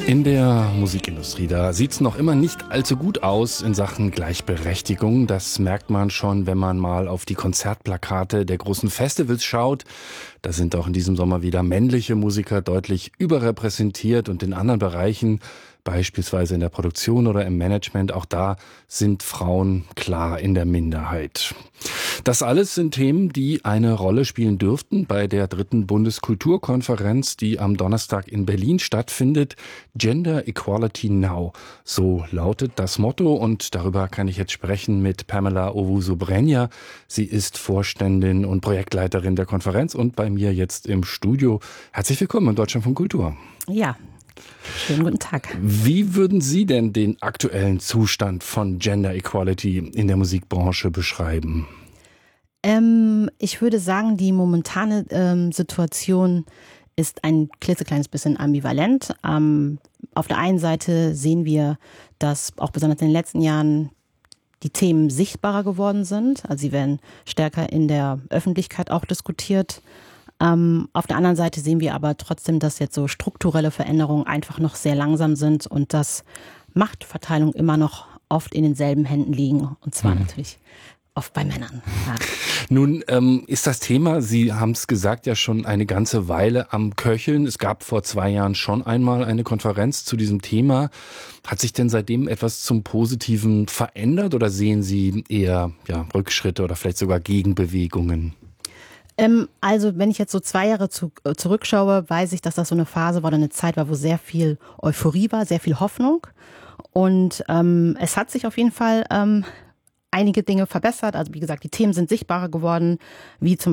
In der Musikindustrie, da sieht es noch immer nicht allzu gut aus in Sachen Gleichberechtigung. Das merkt man schon, wenn man mal auf die Konzertplakate der großen Festivals schaut. Da sind auch in diesem Sommer wieder männliche Musiker deutlich überrepräsentiert und in anderen Bereichen, beispielsweise in der Produktion oder im Management, auch da sind Frauen klar in der Minderheit. Das alles sind Themen, die eine Rolle spielen dürften bei der 3. Bundeskulturkonferenz, die am Donnerstag in Berlin stattfindet. Gender Equality Now, so lautet das Motto, und darüber kann ich jetzt sprechen mit Pamela Owusu-Brenia. Sie ist Vorständin und Projektleiterin der Konferenz und bei mir jetzt im Studio. Herzlich willkommen in Deutschlandfunk Kultur. Ja, schönen guten Tag. Wie würden Sie denn den aktuellen Zustand von Gender Equality in der Musikbranche beschreiben? Ich würde sagen, die momentane Situation ist ein klitzekleines bisschen ambivalent. Auf der einen Seite sehen wir, dass auch besonders in den letzten Jahren die Themen sichtbarer geworden sind. Also sie werden stärker in der Öffentlichkeit auch diskutiert. Auf der anderen Seite sehen wir aber trotzdem, dass jetzt so strukturelle Veränderungen einfach noch sehr langsam sind und dass Machtverteilung immer noch oft in denselben Händen liegen. Und zwar natürlich oft bei Männern. Ja. Nun ist das Thema, Sie haben es gesagt, ja schon eine ganze Weile am Köcheln. Es gab vor 2 Jahren schon einmal eine Konferenz zu diesem Thema. Hat sich denn seitdem etwas zum Positiven verändert oder sehen Sie eher Rückschritte oder vielleicht sogar Gegenbewegungen? Also wenn ich jetzt so 2 Jahre zurückschaue, weiß ich, dass das so eine Phase war oder eine Zeit war, wo sehr viel Euphorie war, sehr viel Hoffnung. Und es hat sich auf jeden Fall einige Dinge verbessert. Also wie gesagt, die Themen sind sichtbarer geworden, wie zum